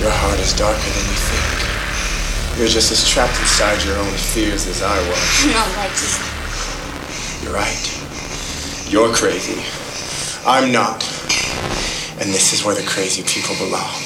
Your heart is darker than you think. You're just as trapped inside your own fears as I was. No, Reggie. You're right. You're crazy. I'm not. And this is where the crazy people belong.